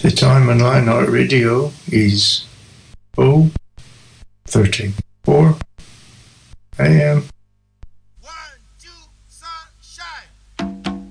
The time on Lionheart Radio is 0:34 a.m.